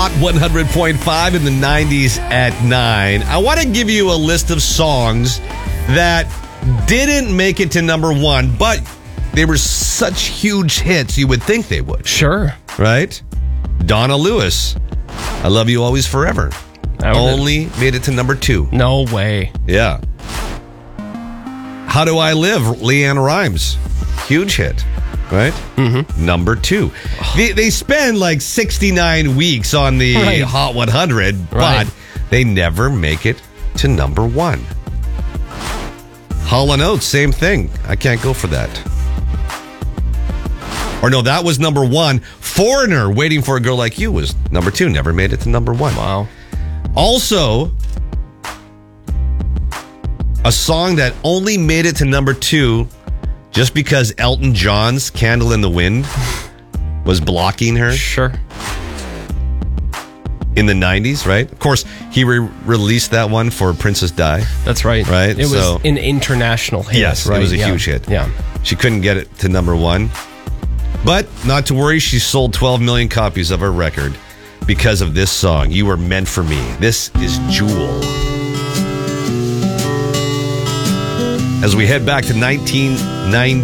Hot 100.5 in the 90s at 9. I want to give you a list of songs that didn't make it to number 1, but they were such huge hits you would think they would. Sure. Right? Donna Lewis, I Love You Always Forever. Only made it to number 2. No way. Yeah. How Do I Live? Leanne Rimes. Huge hit. Right? Mm-hmm. Number 2. They spend like 69 weeks on the Hot 100, but they never make it to number 1. Hall & Oates, same thing. I can't go for that. Or no, that was number 1. Foreigner, Waiting for a Girl Like You was number 2. Never made it to number 1. Wow. Also, a song that only made it to number 2 just because Elton John's Candle in the Wind was blocking her. Sure. In the 90s, right? Of course, he released that one for Princess Di. That's right. Right? It was an international hit. Yes, right? It was a huge hit. Yeah. She couldn't get it to number 1. But not to worry, she sold 12 million copies of her record because of this song, You Were Meant for Me. This is Jewel. As we head back to 1990.